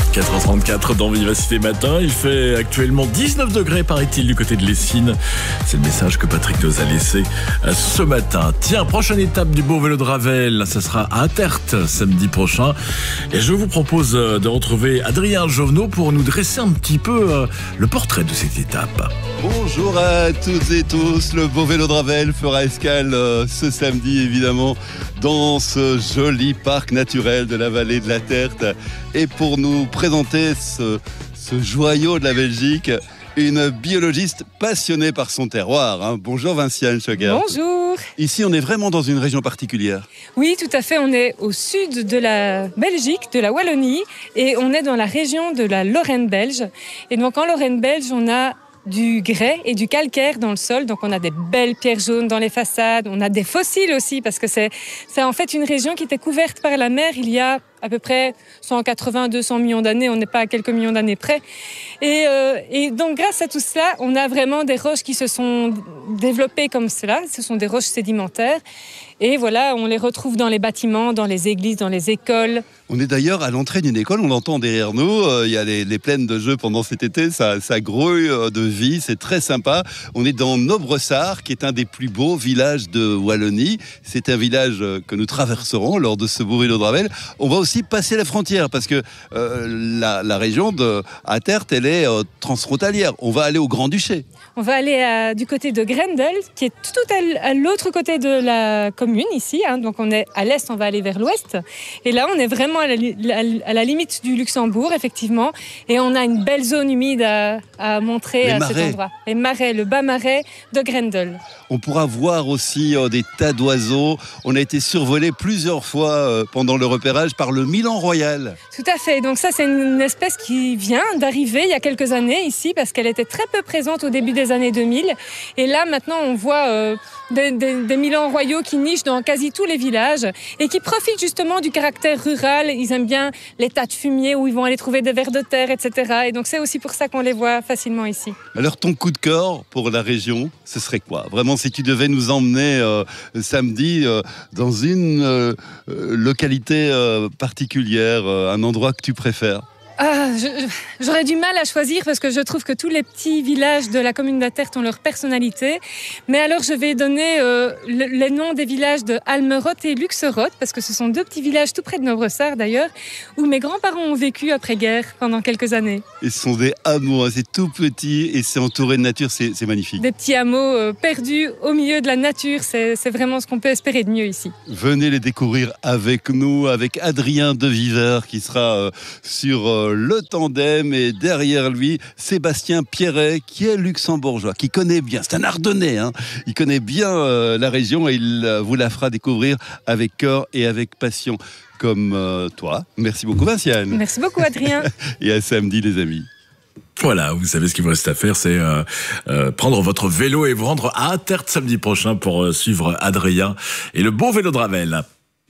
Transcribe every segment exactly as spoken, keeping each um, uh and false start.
quatre heures trente-quatre dans Vivacité Matin. Il fait actuellement dix-neuf degrés, paraît-il, du côté de l'Essine. C'est le message que Patrick nous a laissé ce matin. Tiens, prochaine étape du beau vélo de Ravel, ça sera à Attert samedi prochain. Et je vous propose de retrouver Adrien Jovenot pour nous dresser un petit peu le portrait de cette étape. Bonjour à toutes et tous. Le beau vélo de Ravel fera escale ce samedi, évidemment, dans ce joli parc naturel de la vallée de l'Attert. Et pour nous présenter ce, ce joyau de la Belgique, une biologiste passionnée par son terroir. Hein. Bonjour Vinciane Schogert. Bonjour. Ici, on est vraiment dans une région particulière. Oui, tout à fait. On est au sud de la Belgique, de la Wallonie, et on est dans la région de la Lorraine belge. Et donc en Lorraine belge, on a du grès et du calcaire dans le sol, donc on a des belles pierres jaunes dans les façades, on a des fossiles aussi, parce que c'est, c'est en fait une région qui était couverte par la mer il y a à peu près cent quatre-vingts à deux cents millions d'années, on n'est pas à quelques millions d'années près. Et, euh, et donc grâce à tout cela, on a vraiment des roches qui se sont développées comme cela, ce sont des roches sédimentaires. Et voilà, on les retrouve dans les bâtiments, dans les églises, dans les écoles. On est d'ailleurs à l'entrée d'une école, on l'entend derrière nous, euh, il y a les, les plaines de jeux pendant cet été, ça, ça grouille de vie, c'est très sympa. On est dans Nobressart, qui est un des plus beaux villages de Wallonie. C'est un village que nous traverserons lors de ce beau vélo de Ravel. On va aussi passer la frontière, parce que euh, la, la région de Attert, elle est euh, transfrontalière. On va aller au Grand-Duché. On va aller à, du côté de Grendel, qui est tout à, à l'autre côté de la commune ici. Hein. Donc on est à l'est, on va aller vers l'ouest. Et là, on est vraiment à la, à la limite du Luxembourg, effectivement. Et on a une belle zone humide à, à montrer Les à marais. cet endroit. Les marais, le bas marais de Grendel. On pourra voir aussi euh, des tas d'oiseaux. On a été survolé plusieurs fois euh, pendant le repérage par le Milan royal. Tout à fait. Donc ça, c'est une espèce qui vient d'arriver il y a quelques années ici, parce qu'elle était très peu présente au début des années deux mille. Et là, maintenant, on voit euh, des, des, des Milans royaux qui nichent dans quasi tous les villages et qui profitent justement du caractère rural. Ils aiment bien les tas de fumier où ils vont aller trouver des vers de terre, et cetera. Et donc, c'est aussi pour ça qu'on les voit facilement ici. Alors, ton coup de cœur pour la région, ce serait quoi? Vraiment, si tu devais nous emmener euh, samedi euh, dans une euh, localité euh, particulière, euh, un endroit que tu préfères? Ah, je, j'aurais du mal à choisir parce que je trouve que tous les petits villages de la commune d'Attert ont leur personnalité. Mais alors, je vais donner euh, le, les noms des villages de Almeroth et Luxeroth, parce que ce sont deux petits villages tout près de Nobressart d'ailleurs, où mes grands-parents ont vécu après-guerre pendant quelques années. Et ce sont des hameaux, hein, c'est tout petit et c'est entouré de nature, c'est, c'est magnifique. Des petits hameaux euh, perdus au milieu de la nature, c'est, c'est vraiment ce qu'on peut espérer de mieux ici. Venez les découvrir avec nous, avec Adrien de Viver qui sera euh, sur euh, le tandem, et derrière lui Sébastien Pierret qui est luxembourgeois, qui connaît bien, c'est un Ardennais, hein, il connaît bien euh, la région et il euh, vous la fera découvrir avec cœur et avec passion comme euh, toi. Merci beaucoup Vinciane. Merci beaucoup Adrien. Et à samedi les amis. Voilà, vous savez ce qu'il vous reste à faire, c'est euh, euh, prendre votre vélo et vous rendre à Attert samedi prochain pour euh, suivre Adrien et le beau vélo de Ravel.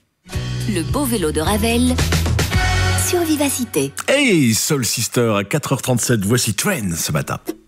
Le beau vélo de Ravel sur Vivacité. Hey, Soul Sister à quatre heures trente-sept, voici Train ce matin.